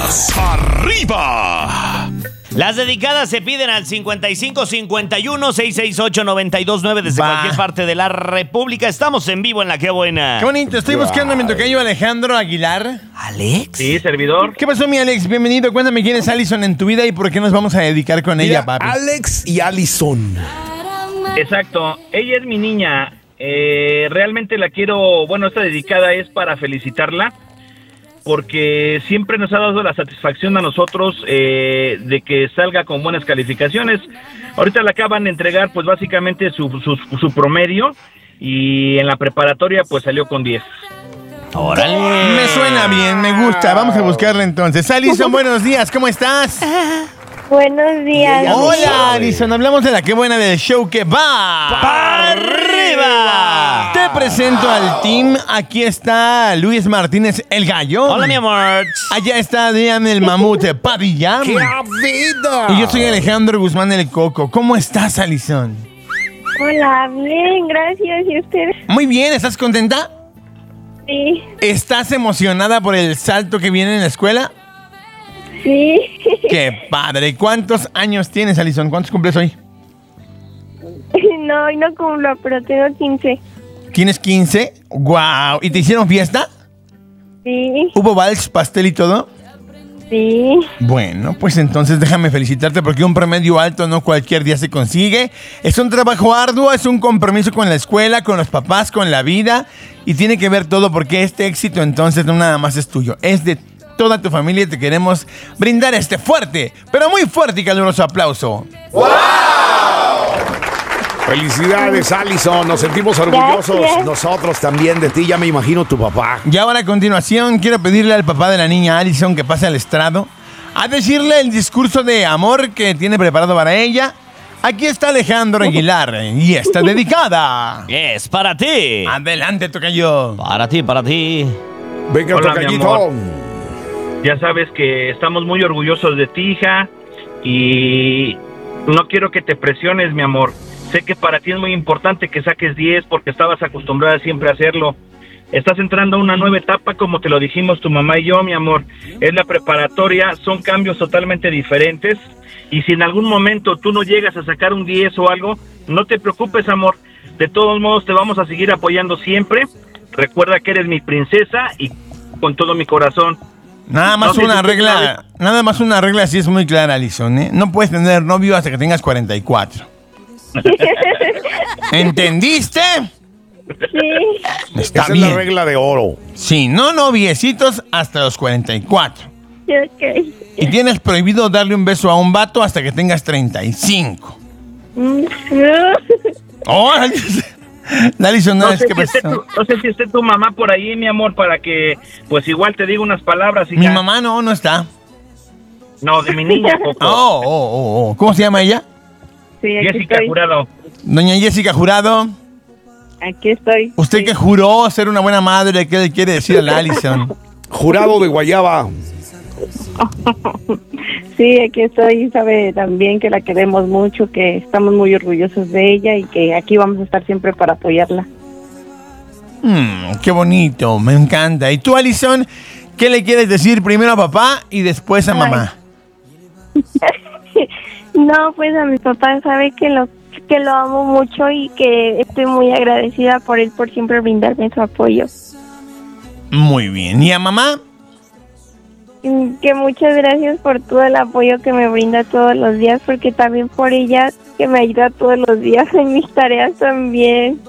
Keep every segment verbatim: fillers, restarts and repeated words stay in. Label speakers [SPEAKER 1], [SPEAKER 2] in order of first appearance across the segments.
[SPEAKER 1] ¡Más arriba!
[SPEAKER 2] Las dedicadas se piden al cincuenta y cinco cincuenta y uno seiscientos sesenta y ocho noventa y dos nueve desde
[SPEAKER 3] Va.
[SPEAKER 2] cualquier parte de la República. Estamos en vivo en La Qué Buena.
[SPEAKER 3] Qué bonito, estoy buscando a mi tocayo Alejandro Aguilar.
[SPEAKER 2] ¿Alex?
[SPEAKER 4] Sí, servidor.
[SPEAKER 3] ¿Qué pasó, mi Alex? Bienvenido. Cuéntame quién es Allison en tu vida y por qué nos vamos a dedicar con ella,
[SPEAKER 1] Mira,
[SPEAKER 3] papi.
[SPEAKER 1] Alex y Allison.
[SPEAKER 4] Exacto. Ella es mi niña. Eh, realmente la quiero, bueno, esta dedicada es para felicitarla, porque siempre nos ha dado la satisfacción a nosotros eh, de que salga con buenas calificaciones. Ahorita le acaban de entregar, pues básicamente su, su, su promedio, y en la preparatoria pues salió con diez.
[SPEAKER 2] ¡Órale!
[SPEAKER 3] Me suena bien, me gusta. Vamos a buscarla entonces. Allison, buenos días, ¿cómo estás?
[SPEAKER 5] Buenos días.
[SPEAKER 1] Ella no
[SPEAKER 3] Hola,
[SPEAKER 1] sabe.
[SPEAKER 3] Allison. Hablamos de La Qué Buena del show que va
[SPEAKER 2] ¡Para arriba!
[SPEAKER 3] Te presento al team. Aquí está Luis Martínez, el gallo.
[SPEAKER 2] Hola, mi amor.
[SPEAKER 3] Allá está Dian, el mamut Padilla.
[SPEAKER 1] ¡Qué vida!
[SPEAKER 3] Y yo soy Alejandro Guzmán, el Coco. ¿Cómo estás, Allison?
[SPEAKER 5] Hola, bien, gracias. ¿Y ustedes?
[SPEAKER 3] Muy bien, ¿estás contenta?
[SPEAKER 5] Sí,
[SPEAKER 3] ¿Estás emocionada por el salto que viene en la escuela?
[SPEAKER 5] sí.
[SPEAKER 3] ¡Qué padre! ¿Cuántos años tienes, Allison? ¿Cuántos cumples hoy?
[SPEAKER 5] No, hoy no cumplo, pero tengo quince.
[SPEAKER 3] ¿Tienes quince? ¡Guau! ¿Y te hicieron fiesta?
[SPEAKER 5] Sí,
[SPEAKER 3] ¿Hubo vals, pastel y todo?
[SPEAKER 5] sí.
[SPEAKER 3] Bueno, pues entonces déjame felicitarte porque un promedio alto no cualquier día se consigue. Es un trabajo arduo, es un compromiso con la escuela, con los papás, con la vida. Y tiene que ver todo porque este éxito entonces no nada más es tuyo, es de toda tu familia y te queremos brindar este fuerte, pero muy fuerte y caluroso aplauso.
[SPEAKER 1] Felicidades, Allison. Nos sentimos orgullosos.
[SPEAKER 5] Gracias.
[SPEAKER 1] Nosotros también de ti. Ya me imagino tu papá.
[SPEAKER 3] Y ahora a continuación quiero pedirle al papá de la niña Allison que pase al estrado a decirle el discurso de amor que tiene preparado para ella. Aquí está Alejandro Aguilar y está dedicada.
[SPEAKER 2] Es para ti.
[SPEAKER 3] Adelante, tocayo.
[SPEAKER 2] Para ti, para ti.
[SPEAKER 1] Venga,
[SPEAKER 4] Hola, mi
[SPEAKER 1] tocallito.
[SPEAKER 4] amor. Ya sabes que estamos muy orgullosos de ti, hija, y no quiero que te presiones, mi amor. Sé que para ti es muy importante que saques diez porque estabas acostumbrada siempre a hacerlo. Estás entrando a una nueva etapa, como te lo dijimos tu mamá y yo, mi amor. Es la preparatoria, son cambios totalmente diferentes. Y si en algún momento tú no llegas a sacar un diez o algo, no te preocupes, amor. De todos modos, te vamos a seguir apoyando siempre. Recuerda que eres mi princesa y con todo mi corazón.
[SPEAKER 3] Nada más
[SPEAKER 4] No sé
[SPEAKER 3] una
[SPEAKER 4] si tú
[SPEAKER 3] regla, nada más una regla así es muy clara, Allison, ¿eh? No puedes tener novio hasta que tengas cuarenta y cuatro. ¿Entendiste?
[SPEAKER 5] Sí.
[SPEAKER 3] Está
[SPEAKER 1] Esa
[SPEAKER 3] bien.
[SPEAKER 1] es la regla de oro.
[SPEAKER 3] Sí, no noviecitos hasta los cuarenta y cuatro.
[SPEAKER 5] Ok.
[SPEAKER 3] Y tienes prohibido darle un beso a un vato hasta que tengas treinta y cinco.
[SPEAKER 5] Mm,
[SPEAKER 3] Oh, Allison, no,
[SPEAKER 4] No
[SPEAKER 3] es
[SPEAKER 4] sé,
[SPEAKER 3] que
[SPEAKER 4] si esté tu, no sé si esté tu mamá por ahí, mi amor, para que pues igual te diga unas palabras. Hija.
[SPEAKER 3] mi mamá no, no está.
[SPEAKER 4] No, de mi niña, Coco.
[SPEAKER 3] Oh, oh, oh, oh. ¿Cómo se llama ella?
[SPEAKER 5] Sí, aquí
[SPEAKER 4] Jessica
[SPEAKER 5] estoy.
[SPEAKER 4] Jurado.
[SPEAKER 3] Doña Jessica Jurado.
[SPEAKER 5] Aquí estoy.
[SPEAKER 3] Usted
[SPEAKER 5] Sí.
[SPEAKER 3] que juró ser una buena madre, ¿qué le quiere decir a la Allison?
[SPEAKER 1] Jurado de guayaba.
[SPEAKER 5] Sí, aquí estoy. Sabe también que la queremos mucho, que estamos muy orgullosos de ella y que aquí vamos a estar siempre para apoyarla.
[SPEAKER 3] Mm, qué bonito, me encanta. ¿Y tú, Allison, qué le quieres decir primero a papá y después a mamá?
[SPEAKER 5] No, pues a mi papá sabe que lo que lo amo mucho y que estoy muy agradecida por él por siempre brindarme su apoyo.
[SPEAKER 3] Muy bien. ¿Y a mamá?
[SPEAKER 5] Y que muchas gracias por todo el apoyo que me brinda todos los días, porque también por ella que me ayuda todos los días en mis tareas también.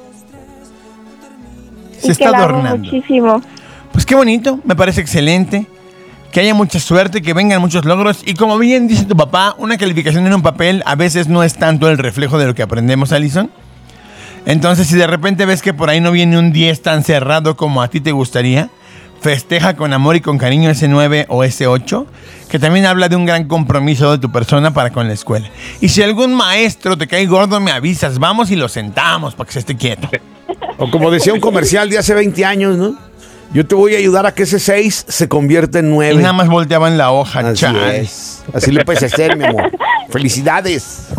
[SPEAKER 3] Se
[SPEAKER 5] y que
[SPEAKER 3] está
[SPEAKER 5] la amo
[SPEAKER 3] adornando.
[SPEAKER 5] muchísimo.
[SPEAKER 3] Pues qué bonito, me parece excelente. Que haya mucha suerte, que vengan muchos logros. Y como bien dice tu papá, una calificación en un papel a veces no es tanto el reflejo de lo que aprendemos, Allison. Entonces, si de repente ves que por ahí no viene un diez tan cerrado como a ti te gustaría, festeja con amor y con cariño ese nueve o ese ocho, que también habla de un gran compromiso de tu persona para con la escuela. Y si algún maestro te cae gordo, me avisas, vamos y lo sentamos para que se esté quieto.
[SPEAKER 1] O como decía un comercial de hace veinte años, ¿no? Yo te voy a ayudar a que ese seis se convierta en
[SPEAKER 3] Y
[SPEAKER 1] nueve.
[SPEAKER 3] nada más volteaban la hoja,
[SPEAKER 1] Así
[SPEAKER 3] chale.
[SPEAKER 1] es. Así le puedes hacer, mi amor. Felicidades.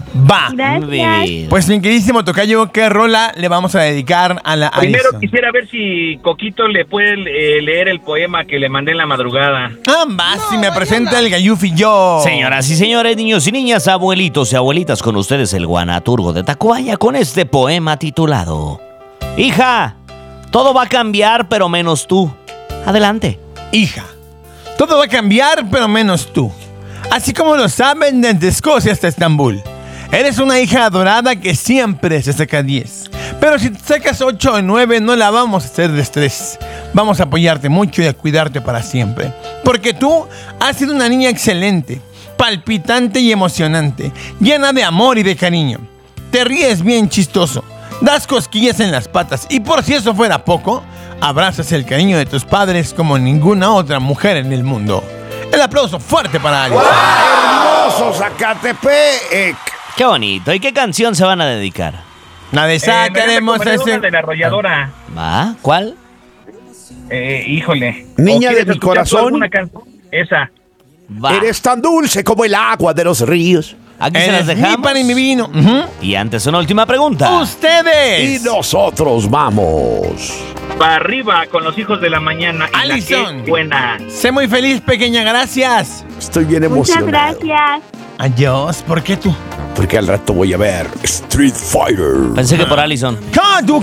[SPEAKER 3] Va.
[SPEAKER 5] Gracias.
[SPEAKER 2] Bien.
[SPEAKER 3] Pues mi queridísimo tocayo, ¿qué rola le vamos a dedicar a la
[SPEAKER 4] Primero
[SPEAKER 3] Alison?
[SPEAKER 4] quisiera ver si Coquito le puede eh, leer el poema que le mandé en la madrugada.
[SPEAKER 3] Ah, va, si me presenta el Gayufi yo.
[SPEAKER 2] Señoras y señores, niños y niñas, abuelitos y abuelitas, con ustedes el guanaturgo de Tacubaya con este poema titulado Hija, todo va a cambiar pero menos tú. Adelante.
[SPEAKER 3] Hija, todo va a cambiar, pero menos tú. Así como lo saben desde Escocia hasta Estambul. Eres una hija adorada que siempre se saca diez. Pero si te sacas ocho o nueve, no la vamos a hacer de estrés. Vamos a apoyarte mucho y a cuidarte para siempre. Porque tú has sido una niña excelente, palpitante y emocionante, llena de amor y de cariño. Te ríes bien chistoso, das cosquillas en las patas y por si eso fuera poco, abrazas el cariño de tus padres como ninguna otra mujer en el mundo. El aplauso fuerte para Alison.
[SPEAKER 1] ¡Hermoso Zacatepec!
[SPEAKER 2] Qué bonito. ¿Y qué canción se van a dedicar?
[SPEAKER 3] La de
[SPEAKER 4] Eh, me
[SPEAKER 3] sacaremos
[SPEAKER 4] recomendaron
[SPEAKER 3] ese...
[SPEAKER 4] una de la arrolladora.
[SPEAKER 2] ¿Va? ¿Cuál?
[SPEAKER 4] Eh, híjole.
[SPEAKER 1] Niña
[SPEAKER 4] ¿O quieres
[SPEAKER 1] de mi
[SPEAKER 4] escuchar tú
[SPEAKER 1] corazón?
[SPEAKER 4] alguna canción? Esa.
[SPEAKER 2] Va.
[SPEAKER 1] Eres tan dulce como el agua de los ríos.
[SPEAKER 2] Aquí se las
[SPEAKER 3] Eres mi
[SPEAKER 2] dejamos.
[SPEAKER 3] pan y mi vino. Ujú.
[SPEAKER 2] Y antes una última pregunta.
[SPEAKER 1] Y
[SPEAKER 3] ¡Ustedes!
[SPEAKER 1] nosotros vamos.
[SPEAKER 4] Para arriba con los hijos de la mañana. Y la
[SPEAKER 3] Alison.
[SPEAKER 4] que es buena.
[SPEAKER 3] Sé muy feliz, pequeña, gracias.
[SPEAKER 1] Estoy bien
[SPEAKER 5] Muchas
[SPEAKER 1] emocionado.
[SPEAKER 5] gracias.
[SPEAKER 3] Adiós, ¿por qué tú?
[SPEAKER 1] Porque al rato voy a ver Street Fighter.
[SPEAKER 2] Pensé que por Allison.
[SPEAKER 3] ¡Con tu